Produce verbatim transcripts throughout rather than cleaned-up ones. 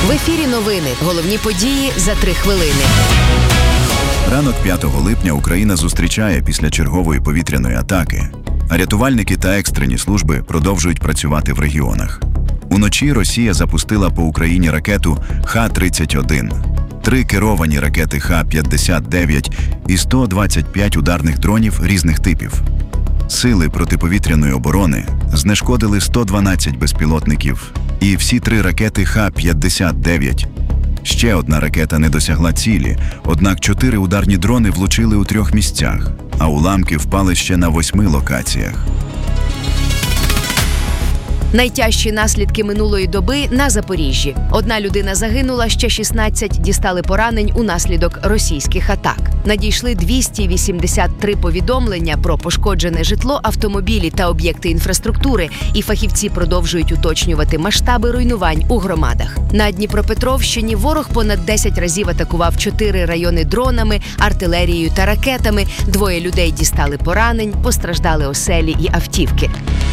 В ефірі новини. Головні події за три хвилини. Ранок п'ятого липня Україна зустрічає після чергової повітряної атаки, а рятувальники та екстрені служби продовжують працювати в регіонах. Уночі Росія запустила по Україні ракету Х тридцять один, три керовані ракети Х п'ятдесят дев'ять і сто двадцять п'ять ударних дронів різних типів. Сили протиповітряної оборони знешкодили сто дванадцять безпілотників і всі три ракети Х п'ятдесят дев'ять. Ще одна ракета не досягла цілі, однак чотири ударні дрони влучили у трьох місцях, а уламки впали ще на восьми локаціях. Найтяжчі наслідки минулої доби на Запоріжжі. Одна людина загинула, ще шістнадцять дістали поранень унаслідок російських атак. Надійшли двісті вісімдесят три повідомлення про пошкоджене житло, автомобілі та об'єкти інфраструктури, і фахівці продовжують уточнювати масштаби руйнувань у громадах. На Дніпропетровщині ворог понад десять разів атакував чотири райони дронами, артилерією та ракетами. Двоє людей дістали поранень, постраждали оселі і автівки.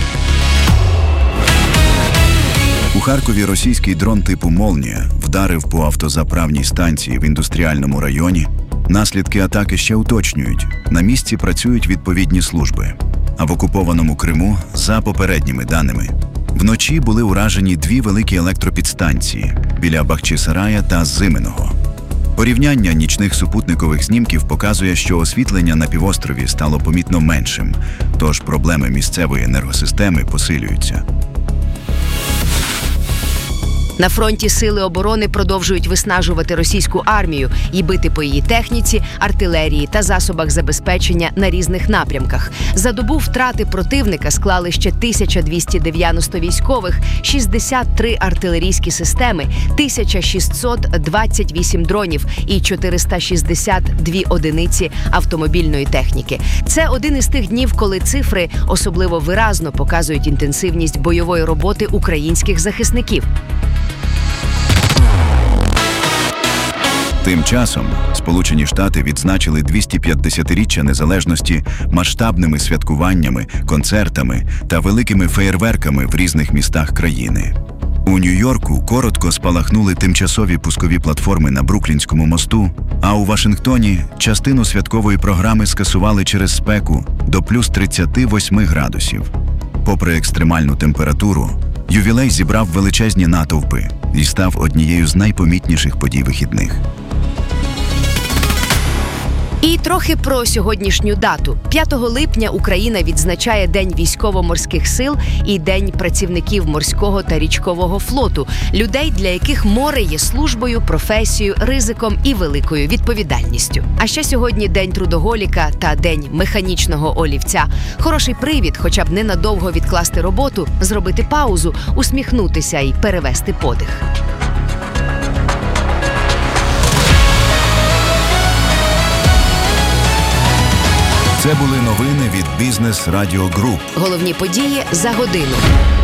У Харкові російський дрон типу «Молнія» вдарив по автозаправній станції в індустріальному районі. Наслідки атаки ще уточнюють. На місці працюють відповідні служби. А в окупованому Криму, за попередніми даними, вночі були уражені дві великі електропідстанції біля Бахчисарая та Зименого. Порівняння нічних супутникових знімків показує, що освітлення на півострові стало помітно меншим, тож проблеми місцевої енергосистеми посилюються. На фронті сили оборони продовжують виснажувати російську армію і бити по її техніці, артилерії та засобах забезпечення на різних напрямках. За добу втрати противника склали ще тисяча двісті дев'яносто військових, шістдесят три артилерійські системи, тисяча шістсот двадцять вісім дронів і чотириста шістдесят дві одиниці автомобільної техніки. Це один із тих днів, коли цифри особливо виразно показують інтенсивність бойової роботи українських захисників. Тим часом Сполучені Штати відзначили двісті п'ятдесятиріччя незалежності масштабними святкуваннями, концертами та великими феєрверками в різних містах країни. У Нью-Йорку коротко спалахнули тимчасові пускові платформи на Бруклінському мосту, а у Вашингтоні частину святкової програми скасували через спеку до плюс тридцяти восьми градусів. Попри екстремальну температуру, ювілей зібрав величезні натовпи і став однією з найпомітніших подій вихідних. І трохи про сьогоднішню дату. п'ятого липня Україна відзначає День військово-морських сил і День працівників морського та річкового флоту, людей, для яких море є службою, професією, ризиком і великою відповідальністю. А ще сьогодні День трудоголіка та День механічного олівця. Хороший привід, хоча б ненадовго відкласти роботу, зробити паузу, усміхнутися і перевести подих. Це були новини від Бізнес Радіо Груп. Головні події за годину.